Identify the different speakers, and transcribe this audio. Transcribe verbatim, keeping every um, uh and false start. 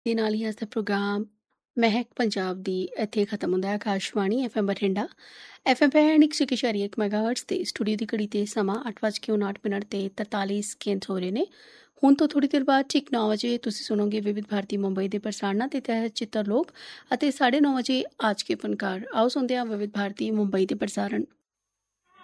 Speaker 1: ਦੇ ਨਾਲ ਹੀ ਅੱਜ ਦਾ ਪ੍ਰੋਗਰਾਮ ਮਹਿਕ ਪੰਜਾਬ ਦੀ ਇੱਥੇ ਖਤਮ ਹੁੰਦਾ ਹੈ। Akashvani F M Bathinda F M ਪੈਂਹਠ ਇੱਕ ਸੌ ਇੱਕ ਇਸ਼ਾਰੀਆ ਇੱਕ ਮੈਗਾਹਰਟਜ਼ ਤੇ ਸਟੂਡੀਓ ਦੀ ਘੜੀ ਤੇ ਸਮਾਂ ਅੱਠ ਵੱਜ ਕੇ ਉਨਾਹਠ ਮਿੰਟ ਤੇ ਤਰਤਾਲੀ ਸਕਿੰਟ ਹੋ ਰਹੇ ਨੇ। ਹੁਣ ਤੋਂ ਥੋੜ੍ਹੀ ਦੇਰ ਬਾਅਦ ਠੀਕ ਨੌ ਵਜੇ ਤੁਸੀਂ ਸੁਣੋਗੇ ਵਿਵਿਧ ਭਾਰਤੀ ਮੁੰਬਈ ਦੇ ਪ੍ਰਸਾਰਣਾਂ ਦੇ ਤਹਿਤ ਚਿੱਤਰ ਲੋਕ ਅਤੇ ਸਾਢੇ ਨੌ ਵਜੇ ਆਜ ਕੇ ਫਨਕਾਰ। ਆਓ ਸੁਣਦੇ ਹਾਂ ਵਿਵਿਧ ਭਾਰਤੀ ਮੁੰਬਈ ਦੇ ਪ੍ਰਸਾਰਣ।